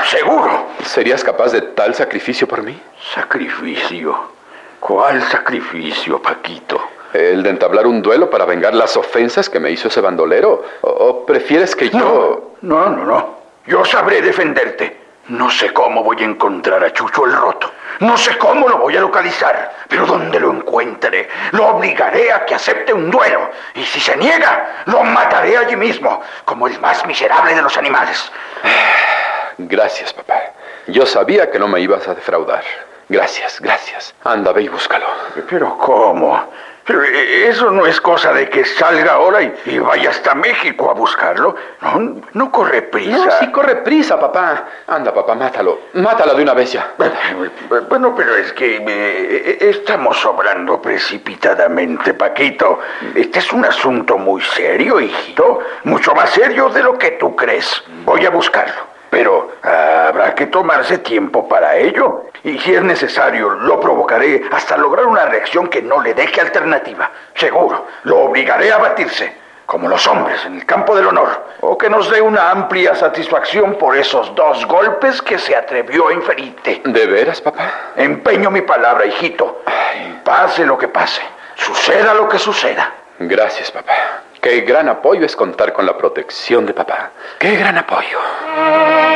seguro. ¿Serías capaz de tal sacrificio por mí? ¿Sacrificio? ¿Cuál sacrificio, Paquito? ¿El de entablar un duelo para vengar las ofensas que me hizo ese bandolero? ¿O prefieres que yo...? No. Yo sabré defenderte. No sé cómo voy a encontrar a Chucho el Roto. No sé cómo lo voy a localizar. Pero donde lo encuentre, lo obligaré a que acepte un duelo. Y si se niega, lo mataré allí mismo, como el más miserable de los animales. Gracias, papá. Yo sabía que no me ibas a defraudar. Gracias. Anda, ve y búscalo. ¿Pero cómo? Pero eso no es cosa de que salga ahora y vaya hasta México a buscarlo. No corre prisa. No, sí corre prisa, papá. Anda, papá, mátalo. Mátala de una vez ya. Bueno, pero es que estamos obrando precipitadamente, Paquito. Este es un asunto muy serio, hijito. Mucho más serio de lo que tú crees. Voy a buscarlo. Pero habrá que tomarse tiempo para ello. Y si es necesario, lo provocaré hasta lograr una reacción que no le deje alternativa. Seguro, lo obligaré a batirse, como los hombres en el campo del honor. O que nos dé una amplia satisfacción por esos 2 golpes que se atrevió a inferirte. ¿De veras, papá? Empeño mi palabra, hijito. Pase lo que pase, suceda lo que suceda. Gracias, papá. Qué gran apoyo es contar con la protección de papá. ¡Qué gran apoyo!